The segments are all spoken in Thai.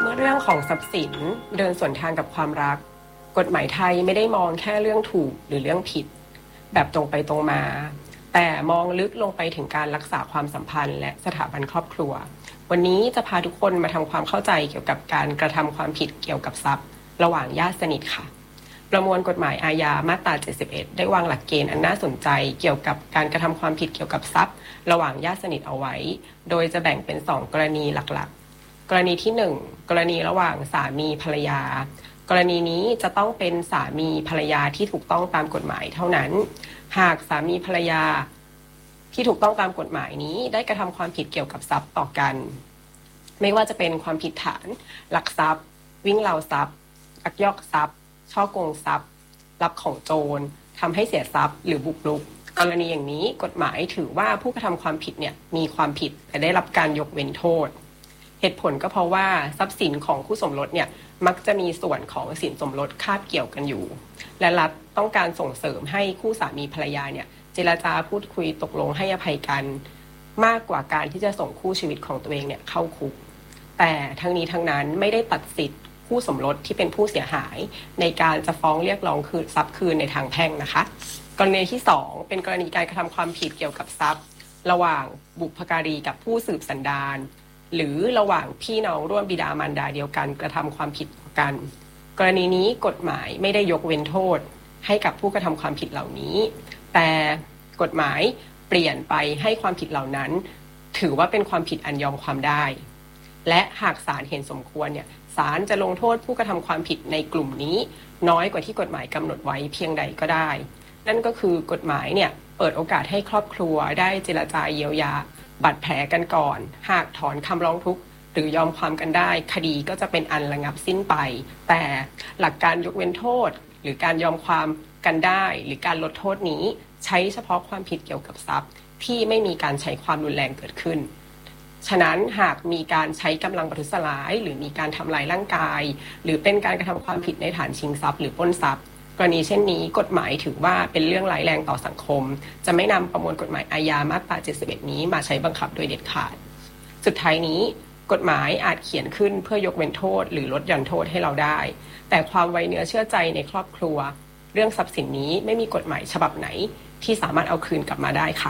มื่อเรื่องของทรัพย์สินเดินสวนทางกับความรักกฎหมายไทยไม่ได้มองแค่เรื่องถูกหรือเรื่องผิดแบบตรงไปตรงมาแต่มองลึกลงไปถึงการรักษาความสัมพันธ์และสถาบันครอบครัววันนี้จะพาทุกคนมาทำความเข้าใจเกี่ยวกับการกระทำความผิดเกี่ยวกับทรัพย์ระหว่างญาติสนิทค่ะประมวลกฎหมายอาญามาตรา 71 ได้วางหลักเกณฑ์อันน่าสนใจเกี่ยวกับการกระทำความผิดเกี่ยวกับทรัพย์ระหว่างญาติสนิทเอาไว้โดยจะแบ่งเป็น2กรณีหลักๆกรณีที่1กรณีระหว่างสามีภรรยากรณีนี้จะต้องเป็นสามีภรรยาที่ถูกต้องตามกฎหมายเท่านั้นหากสามีภรรยาที่ถูกต้องตามกฎหมายนี้ได้กระทำความผิดเกี่ยวกับทรัพย์ต่อกันไม่ว่าจะเป็นความผิดฐานลักทรัพย์วิ่งราวทรัพย์ยักยอกทรัพย์ฉ้อโกงทรัพย์รับของโจรทำให้เสียทรัพย์หรือบุกรุกกรณีอย่างนี้กฎหมายถือว่าผู้กระทำความผิดเนี่ยมีความผิดแต่ได้รับการยกเว้นโทษเหตุผลก็เพราะว่าทรัพย์สินของคู่สมรสเนี่ยมักจะมีส่วนของสินสมรสคาบเกี่ยวกันอยู่และรัฐต้องการส่งเสริมให้คู่สามีภรรยาเนี่ยเจรจาพูดคุยตกลงให้อภัยกันมากกว่าการที่จะส่งคู่ชีวิตของตัวเองเนี่ยเข้าคุกแต่ทั้งนี้ทั้งนั้นไม่ได้ตัดสิทธิ์คู่สมรสที่เป็นผู้เสียหายในการจะฟ้องเรียกร้องคืนทรัพย์คืนในทางแพ่งนะคะกรณีที่2เป็นกรณีการกระทำความผิดเกี่ยวกับทรัพย์ระหว่างบุพการีกับผู้สืบสันดานหรือระหว่างพี่น้องร่วมบิดามารดาเดียวกันกระทำความผิดกันกรณีนี้กฎหมายไม่ได้ยกเว้นโทษให้กับผู้กระทำความผิดเหล่านี้แต่กฎหมายเปลี่ยนไปให้ความผิดเหล่านั้นถือว่าเป็นความผิดอันยอมความได้และหากศาลเห็นสมควรเนี่ยศาลจะลงโทษผู้กระทำความผิดในกลุ่มนี้น้อยกว่าที่กฎหมายกำหนดไว้เพียงใดก็ได้นั่นก็คือกฎหมายเนี่ยเปิดโอกาสให้ครอบครัวได้เจรจาเยียวยาบาดแผลกันก่อนหากถอนคำร้องทุกข์หรือยอมความกันได้คดีก็จะเป็นอันระงับสิ้นไปแต่หลักการยกเว้นโทษหรือการยอมความกันได้หรือการลดโทษนี้ใช้เฉพาะความผิดเกี่ยวกับทรัพย์ที่ไม่มีการใช้ความรุนแรงเกิดขึ้นฉะนั้นหากมีการใช้กำลังประทุษร้ายหรือมีการทำลายร่างกายหรือเป็นการกระทำความผิดในฐานชิงทรัพย์หรือปล้นทรัพย์กรณีเช่นนี้กฎหมายถือว่าเป็นเรื่องร้ายแรงต่อสังคมจะไม่นำประมวลกฎหมายอาญามาตรา 71 นี้มาใช้บังคับโดยเด็ดขาดสุดท้ายนี้กฎหมายอาจเขียนขึ้นเพื่อยกเว้นโทษหรือลดหย่อนโทษให้เราได้แต่ความไว้เนื้อเชื่อใจในครอบครัวเรื่องทรัพย์สินนี้ไม่มีกฎหมายฉบับไหนที่สามารถเอาคืนกลับมาได้ค่ะ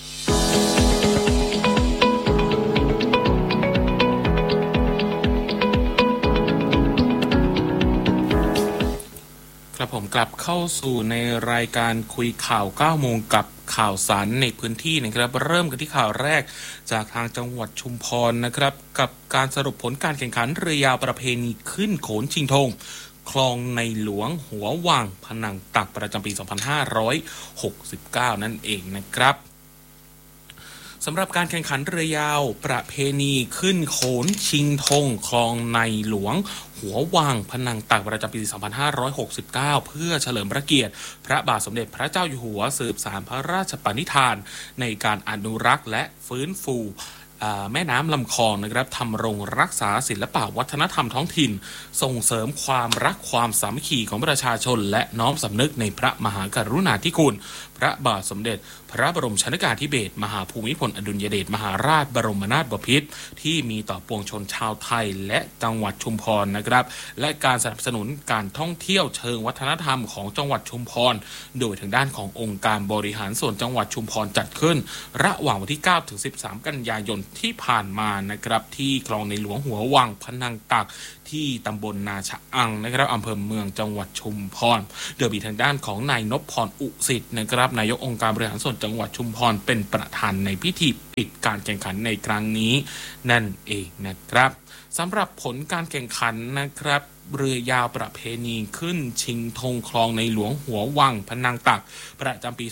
ครับผมกลับเข้าสู่ในรายการคุยข่าว9โมงกับข่าวสารในพื้นที่นะครับเริ่มกันที่ข่าวแรกจากทางจังหวัดชุมพรนะครับกับการสรุปผลการแข่งขันเรือยาวประเพณีขึ้นโขนชิงธงคลองในหลวงหัวว่างพนังตักประจำปี 2569 นั่นเองนะครับสำหรับการแข่งขันเรือยาวประเพณีขึ้นโขนชิงธงคลองในหลวงหัวว่างพนังตักประจำปี 2569 เพื่อเฉลิมพระเกียรติพระบาทสมเด็จพระเจ้าอยู่หัวสืบสานพระราชปณิธานในการอนุรักษ์และฟื้นฟูแม่น้ำลำคลองนะครับทำรงรักษาศิลปวัฒนธรรมท้องถิ่นส่งเสริมความรักความสามัคคีของประชาชนและน้อมสำนึกในพระมหากรุณาธิคุณพระบาทสมเด็จพระบรมชนกาธิเบศรมหาภูมิพลอดุลยเดชมหาราชบรมนาถบพิตรที่มีต่อปวงชนชาวไทยและจังหวัดชุมพรนะครับและการสนับสนุนการท่องเที่ยวเชิงวัฒนธรรมของจังหวัดชุมพรโดยทางด้านขององค์การบริหารส่วนจังหวัดชุมพรจัดขึ้นระหว่างวันที่9ถึง13กันยายนที่ผ่านมานะครับที่คลองในหลวงหัววังพนังตักที่ตำบลนาชะอังนะครับอำเภอเมืองจังหวัดชุมพรโดยมีทางด้านของนายนพพรอุสิทธิ์นะครับนายกองค์การบริหารส่วนจังหวัดชุมพรเป็นประธานในพิธีปิดการแข่งขันในครั้งนี้นั่นเองนะครับสำหรับผลการแข่งขันนะครับเรือยาวประเพณีขึ้นชิงธงคลองในหลวงหัววังพนังตักประจำปี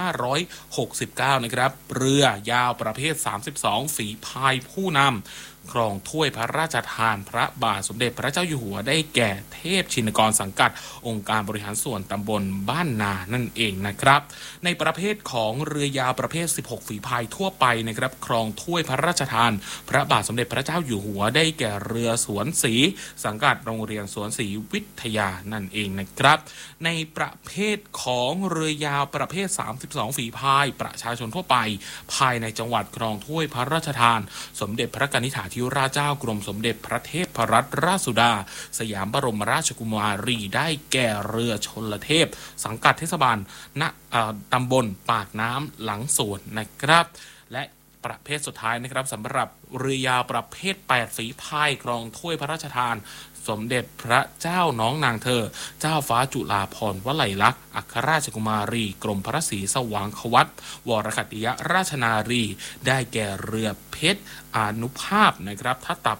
2569 นะครับเรือยาวประเภท 32 ฝีพายผู้นำครองถ้วยพระราชทานพระบาทสมเด็จพระเจ้าอยู่หัวได้แก่เทพชินกรสังกัดองค์การบริหารส่วนตำบลบ้านนานั่นเองนะครับในประเภทของเรือยาวประเภท 16 ฝีพายทั่วไปนะครับครองถ้วยพระราชทานพระบาทสมเด็จพระเจ้าอยู่หัวได้แก่เรือสวนศรีสังกัดโรงเรียนสวนศรีวิทยานั่นเองนะครับในประเภทของเรือยาวประเภท 32 ฝีพายประชาชนทั่วไปภายในจังหวัดครองถ้วยพระราชทานสมเด็จพระกนิษฐาธิราชเจ้ากรมสมเด็จพระเทพรัตนราชสุดาสยามบรมราชกุมารีได้แก่เรือชลเทพสังกัดเทศบาลณตำบลปากน้ำหลังสวนนะครับและประเภทสุดท้ายนะครับสำหรับเรือยาวประเภท8ฝีพายครองถ้วยพระราชทานสมเด็จพระเจ้าน้องนางเธอเจ้าฟ้าจุฬาภรณ์วลัยลักษณ์อัครราชกุมารีกรมพระศรีสว่างควัตวรคัตติยราชนารีได้แก่เรือเพชรอานุภาพนะครับทัต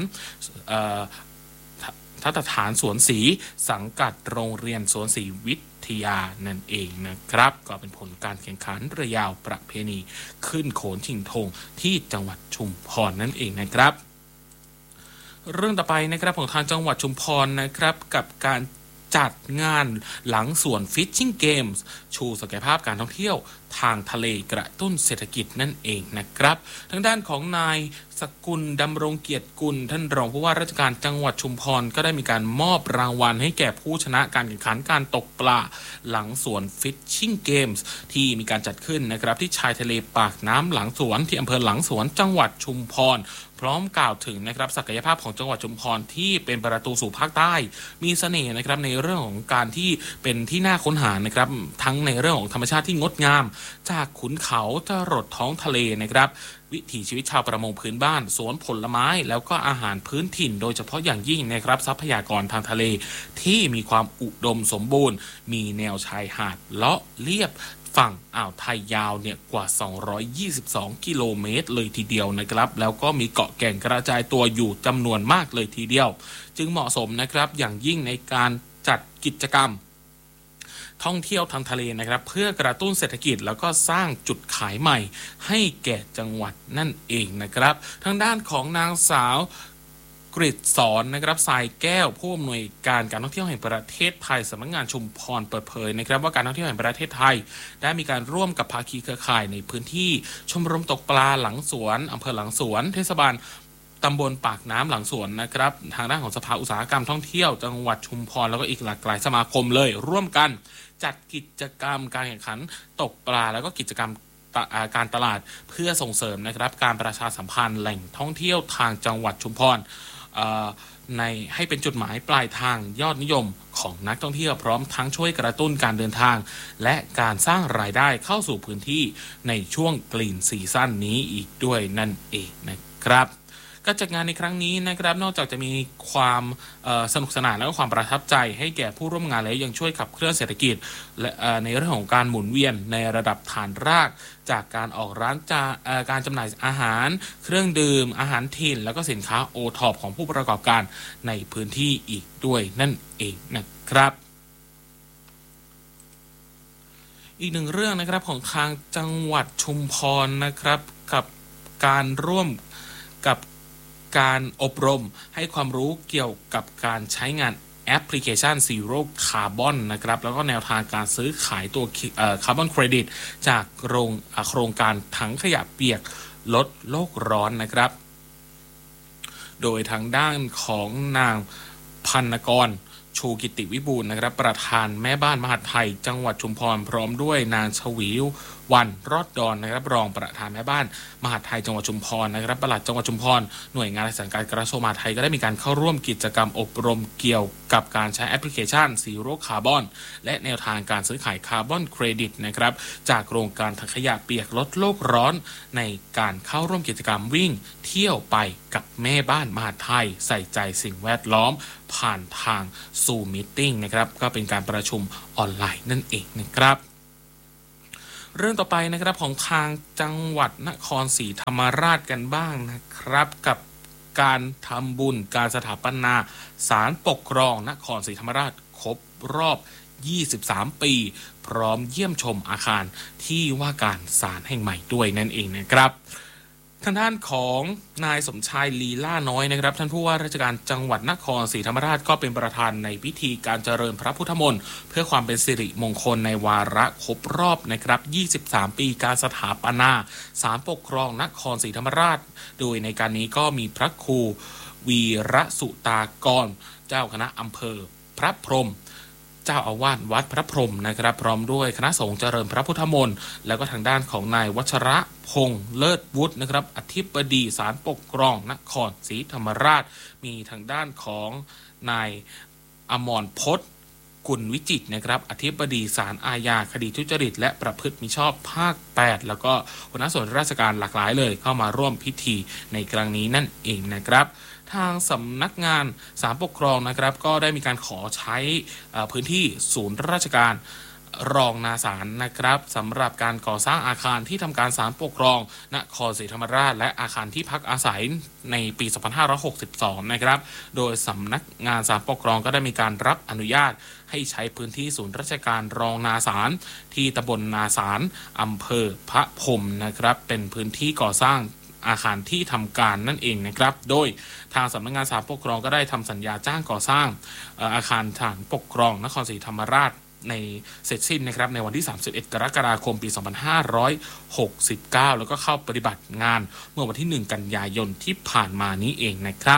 ฐานสวนศรีสังกัดโรงเรียนสวนศรีวิทยานั่นเองนะครับก็เป็นผลการแข่งขันเรือยาวประเพณีขึ้นโขนชิงธงที่จังหวัดชุมพรนั่นเองนะครับเรื่องต่อไปนะครับของทางจังหวัดชุมพรนะครับกับการจัดงานหลังสวนฟิชชิ่งเกมส์ชูศักยภาพการท่องเที่ยวทางทะเลกระตุ้นเศรษฐกิจนั่นเองนะครับทางด้านของนายสกุลดำรงเกียรติกุลท่านรองผู้ว่าราชการจังหวัดชุมพรก็ได้มีการมอบรางวัลให้แก่ผู้ชนะการแข่งขันการตกปลาหลังสวนฟิชชิ่งเกมส์ที่มีการจัดขึ้นนะครับที่ชายทะเลปากน้ำหลังสวนที่อำเภอหลังสวนจังหวัดชุมพรพร้อมกล่าวถึงนะครับศักยภาพของจังหวัดชุมพรที่เป็นประตูสู่ภาคใต้มีเสน่ห์นะครับในเรื่องของการที่เป็นที่น่าค้นหานะครับทั้งในเรื่องของธรรมชาติที่งดงามจากขุนเขาจรดท้องทะเลนะครับวิถีชีวิตชาวประมงพื้นบ้านสวนผลไม้แล้วก็อาหารพื้นถิ่นโดยเฉพาะอย่างยิ่งนะครับทรัพยากรทางทะเลที่มีความอุดมสมบูรณ์มีแนวชายหาดเลาะเลียบฝั่งอ่าวไทยยาวเนี่ยกว่า222กิโลเมตรเลยทีเดียวนะครับแล้วก็มีเกาะแก่งกระจายตัวอยู่จำนวนมากเลยทีเดียวจึงเหมาะสมนะครับอย่างยิ่งในการจัดกิจกรรมท่องเที่ยวทางทะเลนะครับเพื่อกระตุ้นเศรษฐกิจแล้วก็สร้างจุดขายใหม่ให้แก่จังหวัดนั่นเองนะครับทางด้านของนางสาวกฤษสอนนะครับสายแก้วผู้อำนวยการการท่องเที่ยวแห่งประเทศไทยสำนักงานชุมพรเปิดเผยนะครับว่าการท่องเที่ยวแห่งประเทศไทยได้มีการร่วมกับภาคีเครือข่ายในพื้นที่ชมรมตกปลาหลังสวนอำเภอหลังสวนเทศบาลตำบลปากน้ำหลังสวนนะครับทางด้านของสภาอุตสาหกรรมท่องเที่ยวจังหวัดชุมพรแล้วก็อีกหลากหลายสมาคมเลยร่วมกันจัดกิจกรรมการแข่งขันตกปลาแล้วก็กิจกรรมการตลาดเพื่อส่งเสริมนะครับการประชาสัมพันธ์แหล่งท่องเที่ยวทางจังหวัดชุมพรในให้เป็นจุดหมายปลายทางยอดนิยมของนักท่องเที่ยวพร้อมทั้งช่วยกระตุ้นการเดินทางและการสร้างรายได้เข้าสู่พื้นที่ในช่วงกรีนซีซั่นนี้อีกด้วยนั่นเองนะครับการจัดงานในครั้งนี้นะครับนอกจากจะมีความสนุกสนานและก็ความประทับใจให้แก่ผู้ร่วมงานแล้วยังช่วยขับเคลื่อนเศรษฐกิจและในเรื่องของการหมุนเวียนในระดับฐานรากจากการออกร้านการจำหน่ายอาหารเครื่องดื่มอาหารถิ่นแล้วก็สินค้าโอท็อปของผู้ประกอบการในพื้นที่อีกด้วยนั่นเองนะครับอีกหนึ่งเรื่องนะครับของทางจังหวัดชุมพรนะครับกับการร่วมกับการอบรมให้ความรู้เกี่ยวกับการใช้งานแอปพลิเคชัน Zero Carbon นะครับแล้วก็แนวทางการซื้อขายตัวคาร์บอนเครดิตจากโครงการถังขยะเปียกลดโลกร้อนนะครับโดยทางด้านของนางพันกรชูกิติวิบูลย์นะครับประธานแม่บ้านมหาดไทยจังหวัดชุมพรพร้อมด้วยนางชวีวันรอดดอนนะครับรองประธานแม่บ้านมหาดไทยจังหวัดชุมพรนะครับปลัดจังหวัดชุมพรหน่วยงานราชการกระทรวงมหาดไทยก็ได้มีการเข้าร่วมกิจกรรมอบรมเกี่ยวกับการใช้แอปพลิเคชัน Zero Carbon และแนวทางการซื้อขายคาร์บอนเครดิตนะครับจากโครงการถังขยะเปียกลดโลกร้อนในการเข้าร่วมกิจกรรมวิ่งเที่ยวไปกับแม่บ้านมหาดไทยใส่ใจสิ่งแวดล้อมผ่านทางZoom Meetingนะครับก็เป็นการประชุมออนไลน์นั่นเองนะครับเรื่องต่อไปนะครับของทางจังหวัดนครศรีธรรมราชกันบ้างนะครับกับการทำบุญการสถาปนาศาลปกครองนครศรีธรรมราชครบรอบ23ปีพร้อมเยี่ยมชมอาคารที่ว่าการศาลแห่งใหม่ด้วยนั่นเองนะครับทางด้านของนายสมชายลีล่าน้อยนะครับท่านผู้ว่าราชการจังหวัดนครศรีธรรมราชก็เป็นประธานในพิธีการเจริญพระพุทธมนต์เพื่อความเป็นสิริมงคลในวาระครบรอบนะครับ23ปีการสถาปนาศาลปกครองนครศรีธรรมราชโดยในการนี้ก็มีพระครูวีระสุตากรเจ้าคณะอำเภอพระพรหมเจ้าอาวาสวัดพระพรหมนะครับพร้อมด้วยคณะสงฆ์เจริญพระพุทธมนต์แล้วก็ทางด้านของนายวัชระพงษ์เลิศวุฒินะครับอธิบดีศาลปกครองนครศรีธรรมราชมีทางด้านของนายอมรพจน์กุลวิจิตรนะครับอธิบดีศาลอาญาคดีทุจริตและประพฤติมิชอบภาค 8แล้วก็หัวหน้าส่วนราชการหลากหลายเลยเข้ามาร่วมพิธีในครั้งนี้นั่นเองนะครับทางสำนักงานศาลปกครองนะครับก็ได้มีการขอใช้พื้นที่ศูนย์ราชการรองนาศาลนะครับสำหรับการก่อสร้างอาคารที่ทำการศาลปกครองนครศรีธรรมราชและอาคารที่พักอาศัยในปี 2562 นะครับโดยสำนักงานศาลปกครองก็ได้มีการรับอนุญาตให้ใช้พื้นที่ศูนย์ราชการรองนาศาลที่ตำบลนาศาลอำเภอพระพรหมนะครับเป็นพื้นที่ก่อสร้างอาคารที่ทำการนั่นเองนะครับโดยทางสำนักงานศาลปกครองก็ได้ทำสัญญาจ้างก่อสร้างอาคารศาลปกครองนครศรีธรรมราชในเสร็จสิ้นนะครับในวันที่ 31 กรกฎาคม ปี 2569 แล้วก็เข้าปฏิบัติงานเมื่อวันที่ 1 กันยายนที่ผ่านมานี้เองนะครับ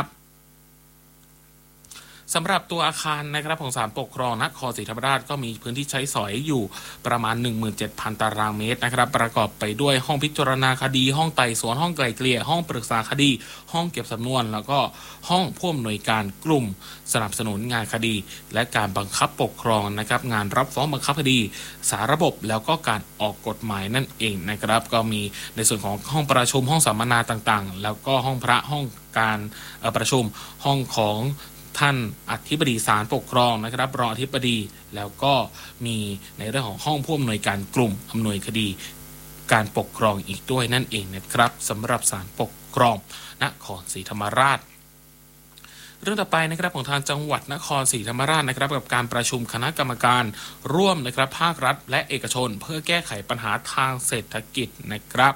สำหรับตัวอาคารนะครับของศาลปกครองนครศรีธรรมราชก็มีพื้นที่ใช้สอยอยู่ประมาณ 17,000 ตารางเมตรนะครับประกอบไปด้วยห้องพิจารณาคดีห้องไต่สวนห้องไกล่เกลี่ยห้องปรึกษาคดีห้องเก็บสำนวนแล้วก็ห้องผู้อำนวยการกลุ่มสนับสนุนงานคดีและการบังคับปกครองนะครับงานรับฟ้องบังคับคดีสาระบบแล้วก็การออกกฎหมายนั่นเองนะครับก็มีในส่วนของห้องประชุมห้องสัมมนาต่างๆแล้วก็ห้องพระห้องการประชุมห้องของท่านอธิบดีศาลปกครองนะครับรองอธิบดีแล้วก็มีในเรื่องของห้องผู้อำนวยการกลุ่มอำนวยคดีการปกครองอีกด้วยนั่นเองนะครับสำหรับศาลปกครองนครศรีธรรมราชเรื่องต่อไปนะครับของทางจังหวัดนครศรีธรรมราชนะครับกับการประชุมคณะกรรมการร่วมนะครับภาครัฐและเอกชนเพื่อแก้ไขปัญหาทางเศรษฐกิจนะครับ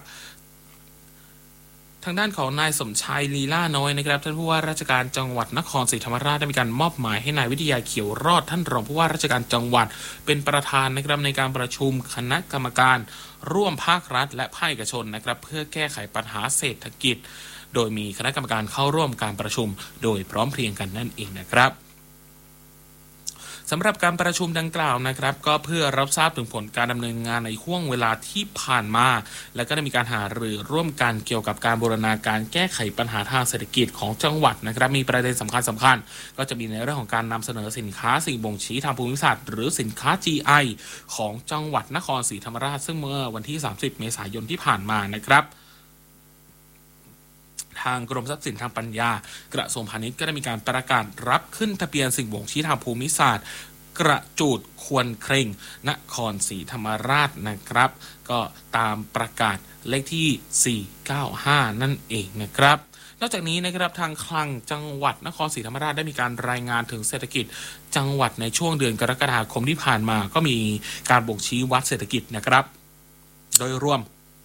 ทางด้านของนายสมชายลีลาน้อยนะครับท่านผู้ว่าราชการจังหวัดนครศรีธรรมราชได้มีการมอบหมายให้นายวิทยาเขียวรอดท่านรองผู้ว่าราชการจังหวัดเป็นประธานนะครับในการประชุมคณะกรรมการร่วมภาครัฐและภาคเอกชนนะครับเพื่อแก้ไขปัญหาเศรษฐกิจโดยมีคณะกรรมการเข้าร่วมการประชุมโดยพร้อมเพรียงกันนั่นเองนะครับสำหรับการประชุมดังกล่าวนะครับก็เพื่อรับทราบถึงผลการดำเนินงานในห่วงเวลาที่ผ่านมาและก็ได้มีการหารือร่วมกันเกี่ยวกับการบูรณาการแก้ไขปัญหาทางเศรษฐกิจของจังหวัดนะครับมีประเด็นสำคัญก็จะมีในเรื่องของการนำเสนอสินค้าสิ่งบ่งชี้ทางภูมิศาสตร์หรือสินค้า GI ของจังหวัดนครศรีธรรมราชซึ่งเมื่อวันที่ 30 เมษายนที่ผ่านมานะครับทางกรมทรัพย์สินทางปัญญากระทรวงพาณิชย์ก็ได้มีการประกาศรับขึ้นทะเบียนสิ่งบ่งชี้ทางภูมิศาสตร์กระจูดควรเคร่งนครศรีธรรมราชนะครับก็ตามประกาศเลขที่ 495 นั่นเองนะครับนอกจากนี้นะครับทางคลังจังหวัดนครศรีธรรมราชได้มีการรายงานถึงเศรษฐกิจจังหวัดในช่วงเดือนกรกฎาคมที่ผ่านมาก็มีการบ่งชี้วัดเศรษฐกิจนะครับโดยรวม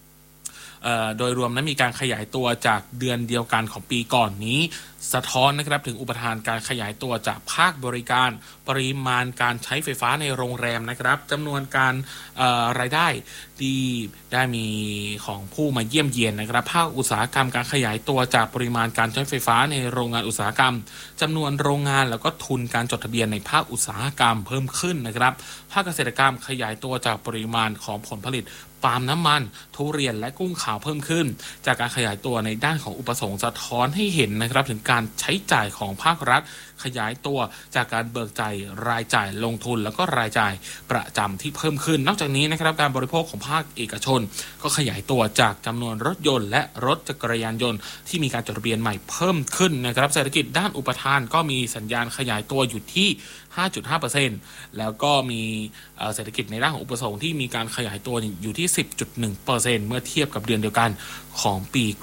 นั้นมีการขยายตัวจากเดือนเดียวกันของปีก่อนนี้สะท้อนนะครับถึงอุปทานการขยายตัวจากภาคบริการปริมาณการใช้ไฟฟ้าในโรงแรมนะครับจำนวนการรายได้ที่ได้มีของผู้มาเยี่ยมเยียนนะครับภาคอุตสาหกรรมการขยายตัวจากปริมาณการใช้ไฟฟ้าในโรงงานอุตสาหกรรมจำนวนโรงงานแล้วก็ทุนการจดทะเบียนในภาคอุตสาหกรรมเพิ่มขึ้นนะครับภาคเกษตรกรรมขยายตัวจากปริมาณของผลผลิตปาล์มน้ำมันทุเรียนและกุ้งขาวเพิ่มขึ้นจากการขยายตัวในด้านของอุปสงค์สะท้อนให้เห็นนะครับถึงการใช้จ่ายของภาครัฐขยายตัวจากการเบิกจ่ายรายจ่ายลงทุนแล้วก็รายจ่ายประจำที่เพิ่มขึ้นนอกจากนี้นะครับการบริโภคของภาคเอกชนก็ขยายตัวจากจำนวนรถยนต์และรถจักรยานยนต์ที่มีการจดทะเบียนใหม่เพิ่มขึ้นนะครับเศรษฐกิจด้านอุปทานก็มีสัญญาณขยายตัวอยู่ที่ 5.5% แล้วก็มีเศรษฐกิจในด้านของอุปสงค์ที่มีการขยายตัวอยู่ที่ 10.1% เมื่อเทียบกับเดือนเดียวกันของปี